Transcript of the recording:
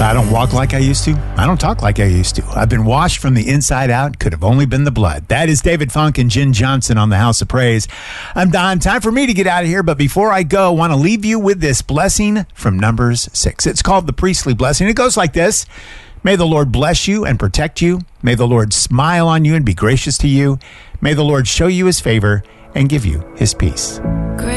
I don't walk like I used to. I don't talk like I used to. I've been washed from the inside out. Could have only been the blood. That is David Funk and Jen Johnson on the House of Praise. I'm Don. Time for me to get out of here. But before I go, I want to leave you with this blessing from Numbers 6. It's called the priestly blessing. It goes like this. May the Lord bless you and protect you. May the Lord smile on you and be gracious to you. May the Lord show you his favor and give you his peace.